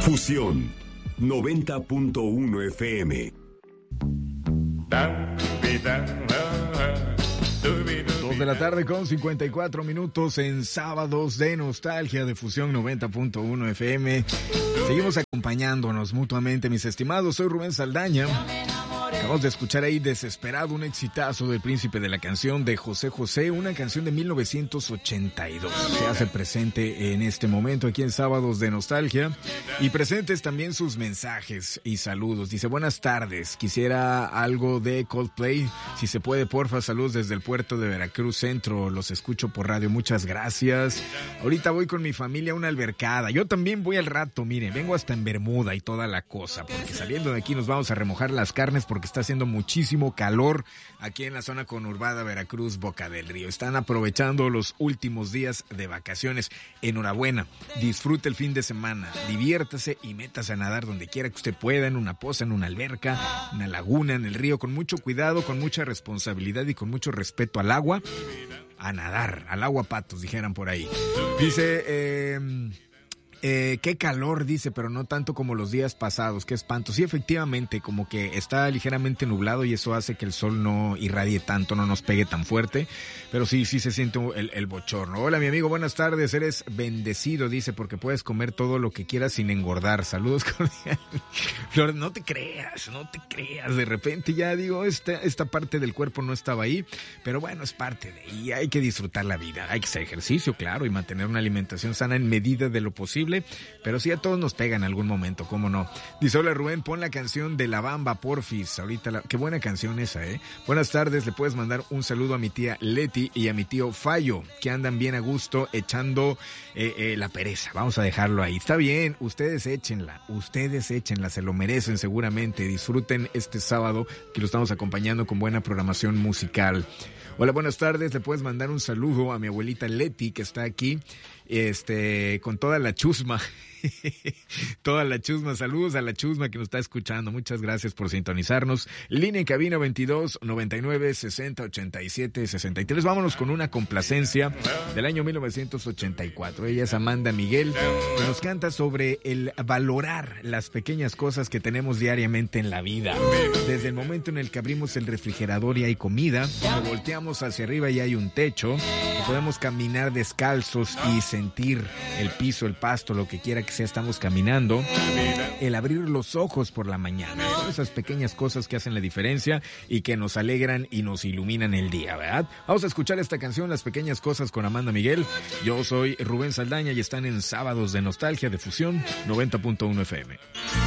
Fusión 90.1 FM. 2 de la tarde con 54 minutos en Sábados de Nostalgia de Fusión 90.1 FM. Seguimos acompañándonos mutuamente, mis estimados. Soy Rubén Saldaña. Acabamos de escuchar ahí Desesperado, un exitazo del Príncipe de la Canción de José José, una canción de 1982. Se hace presente en este momento aquí en Sábados de Nostalgia y presentes también sus mensajes y saludos. Dice, buenas tardes, quisiera algo de Coldplay, si se puede, porfa, saludos desde el puerto de Veracruz Centro, los escucho por radio, muchas gracias. Ahorita voy con mi familia a una albercada, yo también voy al rato, miren, vengo hasta en Bermuda y toda la cosa, porque saliendo de aquí nos vamos a remojar las carnes porque está haciendo muchísimo calor aquí en la zona conurbada Veracruz, Boca del Río. Están aprovechando los últimos días de vacaciones. Enhorabuena, disfrute el fin de semana, diviértase y métase a nadar donde quiera que usted pueda, en una poza, en una alberca, en una laguna, en el río, con mucho cuidado, con mucha responsabilidad y con mucho respeto al agua. A nadar, al agua patos, dijeran por ahí. Dice, qué calor, dice, pero no tanto como los días pasados, qué espanto. Sí, efectivamente, como que está ligeramente nublado y eso hace que el sol no irradie tanto, no nos pegue tan fuerte, pero sí se siente el bochorno. Hola, mi amigo, buenas tardes, eres bendecido, dice, porque puedes comer todo lo que quieras sin engordar. Saludos cordiales. Flor, no te creas, de repente ya digo, esta parte del cuerpo no estaba ahí, pero bueno, es parte de, y hay que disfrutar la vida, hay que hacer ejercicio, claro, y mantener una alimentación sana en medida de lo posible. Pero sí a todos nos pega en algún momento, ¿cómo no? Dice, hola Rubén, pon la canción de La Bamba, porfis. Ahorita, qué buena canción esa, ¿eh? Buenas tardes, le puedes mandar un saludo a mi tía Leti y a mi tío Fallo, que andan bien a gusto echando la pereza. Vamos a dejarlo ahí. Está bien, ustedes échenla, se lo merecen seguramente. Disfruten este sábado que lo estamos acompañando con buena programación musical. Hola, buenas tardes, le puedes mandar un saludo a mi abuelita Leti, que está aquí, con toda la chusma. Toda la chusma, saludos a la chusma que nos está escuchando, muchas gracias por sintonizarnos. Línea en cabina 22 99 60 87 63. Vámonos con una complacencia del año 1984. Ella es Amanda Miguel, que nos canta sobre el valorar las pequeñas cosas que tenemos diariamente en la vida. Desde el momento en el que abrimos el refrigerador y hay comida, cuando volteamos hacia arriba y hay un techo, que podemos caminar descalzos y sentir el piso, el pasto, lo que quiera que sea, estamos caminando, el abrir los ojos por la mañana, son esas pequeñas cosas que hacen la diferencia y que nos alegran y nos iluminan el día, ¿verdad? Vamos a escuchar esta canción, Las Pequeñas Cosas, con Amanda Miguel. Yo soy Rubén Saldaña y están en Sábados de Nostalgia de Fusión 90.1 FM.